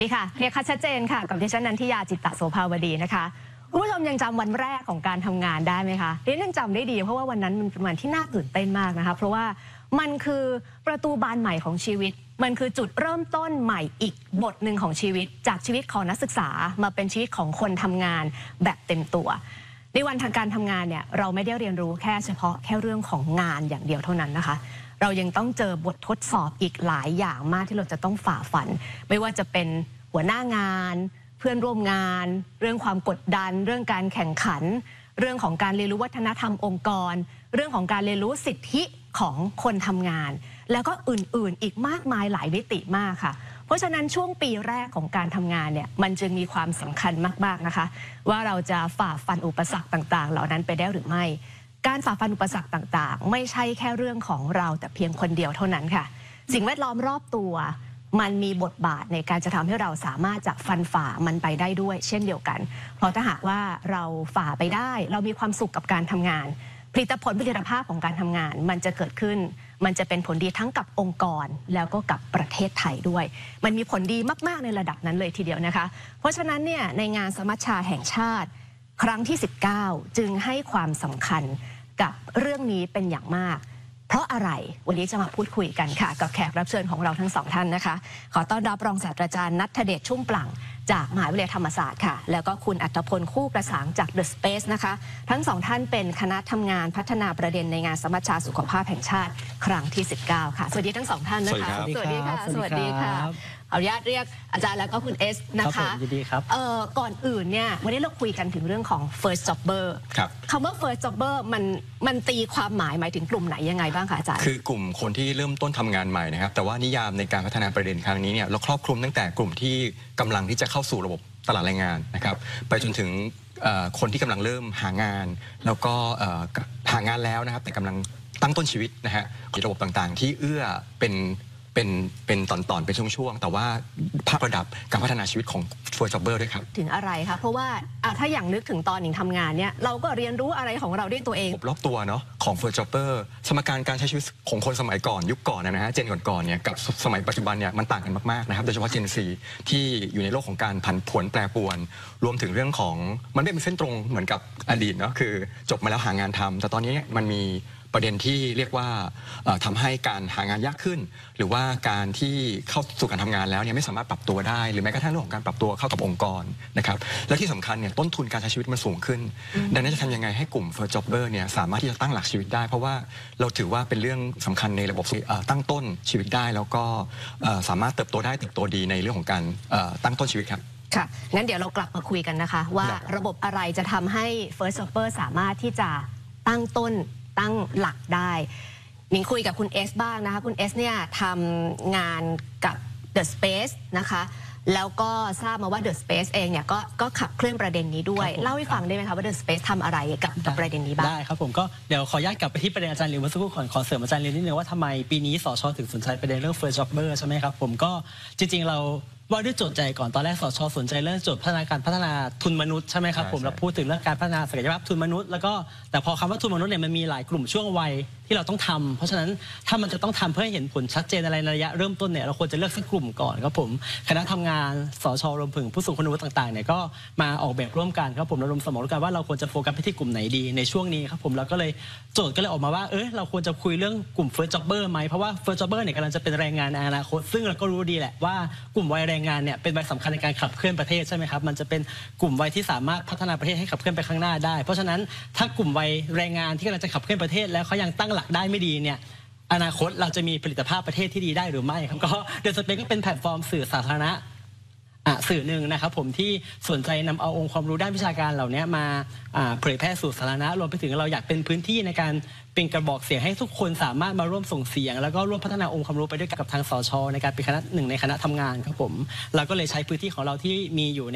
ดีค่ะเคลียร์ชัดเจนค่ะกับดิฉันนันทิยาจิตตโสภาวดีนะคะคุณผู้ชมยังจำวันแรกของการทำงานได้ไหมคะดิฉันยังจำได้ดีเพราะว่าวันนั้นมันเป็นวันที่น่าตื่นเต้นมากนะคะเพราะว่ามันคือประตูบานใหม่ของชีวิตมันคือจุดเริ่มต้นใหม่อีกบทหนึ่งของชีวิตจากชีวิตของนักศึกษามาเป็นชีวิตของคนทำงานแบบเต็มตัวในวันทางการทำงานเนี่ยเราไม่ได้เรียนรู้แค่เฉพาะแค่เรื่องของงานอย่างเดียวเท่านั้นนะคะเรายังต้องเจอบททดสอบอีกหลายอย่างมากที่เราจะต้องฝ่าฟันไม่ว่าจะเป็นหัวหน้างานเพื่อนร่วมงานเรื่องความกดดันเรื่องการแข่งขันเรื่องของการเรียนรู้วัฒนธรรมองค์กรเรื่องของการเรียนรู้สิทธิของคนทำงานแล้วก็อื่นๆอีกมากมายหลายมิติมากค่ะเพราะฉะนั้นช่วงปีแรกของการทำงานเนี่ยมันจึงมีความสำคัญมากๆนะคะว่าเราจะฝ่าฟันอุปสรรคต่างๆเหล่านั้นไปได้หรือไม่การฝ่าฟันอุปสรรคต่างๆไม่ใช่แค่เรื่องของเราแต่เพียงคนเดียวเท่านั้นค่ะสิ่งแวดล้อมรอบตัวมันมีบทบาทในการจะทำให้เราสามารถจะฟันฝ่ามันไปได้ด้วยเช่นเดียวกันเพราะถ้าหากว่าเราฝ่าไปได้เรามีความสุขกับการทำงานผลิตภาพของการทำงานมันจะเกิดขึ้นมันจะเป็นผลดีทั้งกับองค์กรแล้วก็กับประเทศไทยด้วยมันมีผลดีมากๆในระดับนั้นเลยทีเดียวนะคะเพราะฉะนั้นเนี่ยในงานสมัชชาแห่งชาติครั้งที่19จึงให้ความสำคัญกับเรื่องนี้เป็นอย่างมากเพราะอะไรวันนี้จะมาพูดคุยกันค่ะกับแขกรับเชิญของเราทั้งสองท่านนะคะขอต้อนรับรองศาสตราจารย์ณัฐเดชชุ่มปลั่งจากมหาวิทยาลัยธรรมศาสตร์ค่ะแล้วก็คุณอัตพลคู่กระสางจาก The Space นะคะทั้งสองท่านเป็นคณะทำงานพัฒนาประเด็นในงานสมัชชาสุขภาพแห่งชาติครั้งที่19ค่ะสวัสดีทั้งสองท่านนะคะสวัสดีค่ะสวัสดีค่ะขออนุญาตเรียกอาจารย์แล้วก็คุณเอสนะคะยินดีครับก่อนอื่นเนี่ยวันนี้เราคุยกันถึงเรื่องของ first jobber คำว่า first jobber มันตีความหมายถึงกลุ่มไหนยังไงบ้างคะอาจารย์คือกลุ่มคนที่เริ่มต้นทำงานใหม่นะครับแต่ว่านิยามในการพัฒนาประเด็นครั้งนี้เนี่ยเราครอบคลุมตั้งแต่กลุ่มที่กำลังที่จะเข้าสู่ระบบตลาดแรงงานนะครับไปจนถึงคนที่กำลังเริ่มหางานแล้วก็หางานแล้วนะครับแต่กำลังตั้งต้นชีวิตนะฮะมีระบบต่างๆที่เอื้อเป็นตอนๆเป็นช่วงๆแต่ว่าภาพระดับการพัฒนาชีวิตของ first jobber ด้วยครับถึงอะไรคะเพราะว่าถ้าอย่างนึกถึงตอนหนิงทำงานเนี่ยเราก็เรียนรู้อะไรของเราด้วยตัวเองรอบตัวเนาะของ first jobber สมการการใช้ชีวิตของคนสมัยก่อนยุคก่อนนะฮะเจนก่อนๆเนี่ยกับสมัยปัจจุบันเนี่ยมันต่างกันมากๆนะครับโดยเฉพาะ Gen Z ที่อยู่ในโลกของการผันผวนแปรปรวนรวมถึงเรื่องของมันไม่เป็นเส้นตรงเหมือนกับอดีตเนาะคือจบมาแล้วหางานทำแต่ตอนนี้มันมีประเด็นที่เรียกว่าทำให้การหางานยากขึ้นหรือว่าการที่เข้าสู่การทำงานแล้วเนี่ยไม่สามารถปรับตัวได้หรือแม้กระทั่งเรื่องของการปรับตัวเข้ากับองค์กรนะครับและที่สำคัญเนี่ยต้นทุนการใช้ชีวิตมันสูงขึ้นดังนั้นจะทำยังไงให้กลุ่ม first jobber เนี่ยสามารถที่จะตั้งหลักชีวิตได้เพราะว่าเราถือว่าเป็นเรื่องสำคัญในระบบตั้งต้นชีวิตได้แล้วก็สามารถเติบโตดีในเรื่องของการตั้งต้นชีวิตครับค่ะงั้นเดี๋ยวเรากลับมาคุยกันนะคะว่าระบบอะไรจะทำให้ first jobber สามารถที่จะตั้งต้นตั้งหลักได้หนิงคุยกับคุณเอสบ้างนะคะคุณเอสเนี่ยทำงานกับ The Space นะคะแล้วก็ทราบมาว่า The Space เองเนี่ยก็ขับเคลื่อนประเด็นนี้ด้วยเล่าให้ฟังได้ไหมคะว่า The Space ทำอะไรกับประเด็นนี้บ้างได้ครับผมก็เดี๋ยวขออนุญาตกลับไปที่ประเด็นอาจารย์เรียนเมื่อสักครู่ขอเสริมอาจารย์เรียนนิดนึงว่าทำไมปีนี้สช.ถึงสนใจประเด็นเรื่อง first jobber ใช่ไหมครับผมก็จริงๆเราว่าด้วยโจทย์ใจก่อนตอนแรกสช.สนใจเรื่องโจทย์การพัฒนาทุนมนุษย์ใช่ไหมครับผมเราพูดถึงเรื่องการพัฒนาศักยภาพทุนมนุษย์แล้วก็แต่พอคำว่าทุนมนุษย์เนี่ยมันมีหลายกลุ่มช่วงวัยที่เราต้องทำเพราะฉะนั้นถ้ามันจะต้องทำเพื่อให้เห็นผลชัดเจนอะไรในระยะเริ่มต้นเนี่ยเราควรจะเลือกสักกลุ่มก่อนครับผมคณะทำงานสช.รวมถึงผู้ทรงคุณวุฒิต่างๆเนี่ยก็มาออกแบบร่วมกันครับผมระดมสมองกันว่าเราควรจะโฟกัสไปที่กลุ่มไหนดีในช่วงนี้ครับผมเราก็เลยโจทย์ก็เลยออกมาว่าเราควรจะคุยเรื่องกลุ่ม first jobber ไหมเพราะว่า first jobber เนี่ยกำลังจะเป็นแรงงานในอนาคตซึ่งเราก็รู้ดีแหละว่ากลุ่มวัยแรงงานเนี่ยเป็นวัยสำคัญในการขับเคลื่อนประเทศใช่ไหมครับมันจะเป็นกลุ่มวัยที่สามารถพัฒนาประเทศให้ขับเคลื่อนไปข้างหน้าได้เพราะฉะนั้นถ้ากลุ่มวัยแรงงานที่กำลังจะขับเคลื่อนประเทศแล้วเขายังตั้งหลักได้ไม่ดีเนี่ยอนาคตเราจะมีผลิตภาพประเทศที่ดีได้หรือไม่ครับก็ The Space ก็เป็นแพลตฟอร์มสื่อสาธารณะสื่อหนึ่งนะครับผมที่สนใจนำเอาองค์ความรู้ด้านวิชาการเหล่านี้มาเผยแพร่สู่สาธารณะรวมไปถึงเราอยากเป็นพื้นที่ในการเป็นกระบอกเสียงให้ทุกคนสามารถมาร่วมส่งเสียงแล้วก็ร่วมพัฒนาองค์ความรู้ไปด้วยกับทางสช.ในการเป็นคณะหนึ่งในคณะทำงานครับผมเราก็เลยใช้พื้นที่ของเราที่มีอยู่